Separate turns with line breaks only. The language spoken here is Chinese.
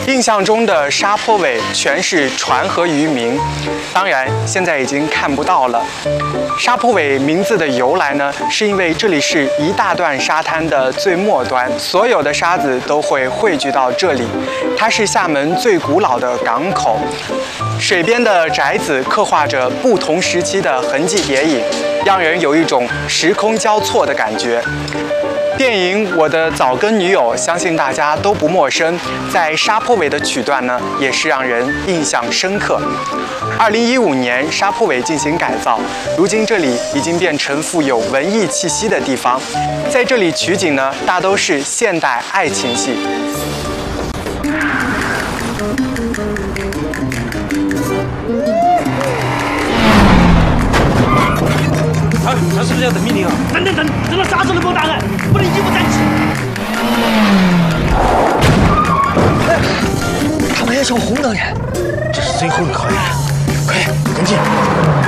印象中的沙坡尾全是船和渔民，当然现在已经看不到了。沙坡尾名字的由来呢，是因为这里是一大段沙滩的最末端，所有的沙子都会汇聚到这里。它是厦门最古老的港口，水边的宅子刻画着不同时期的痕迹叠影，让人有一种时空交错的感觉。电影《我的早更女友》相信大家都不陌生，在沙坡尾的曲段呢，也是让人印象深刻。2015年，沙坡尾进行改造，如今这里已经变成富有文艺气息的地方。在这里取景呢，大都是现代爱情戏。
他是不是要等命令啊？等到啥时候能够打来？不能一不站起。
他们要求红灯人，这是最后一个考验，快跟进！